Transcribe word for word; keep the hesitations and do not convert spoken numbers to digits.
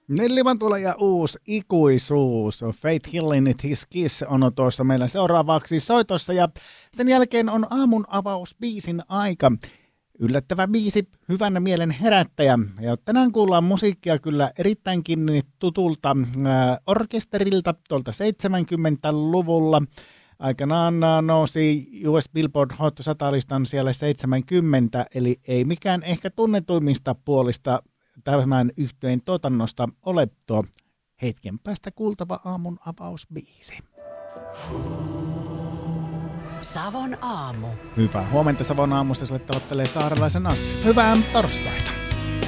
Nelli Mantula ja uusi ikuisuus. Faith Hillin His Kiss on tuossa meillä seuraavaksi soitossa ja sen jälkeen on aamun avaus biisin aika. Yllättävä biisi, hyvän mielen herättäjä. Ja tänään kuullaan musiikkia kyllä erittäinkin tutulta äh, orkesterilta tuolta seitsemänkymmentäluvulla. Aikanaan nousi U S Billboard Hot sata-listan siellä seitsemänkymmentä, eli ei mikään ehkä tunnetuimmista puolista tämän yhtyeen tuotannosta ole tuo hetken päästä kuultava aamun avausbiisi. Savon aamu. Hyvää huomenta Savon aamusta, sulle tavoittelee Saarelaisen Assi. Hyvää torstaita.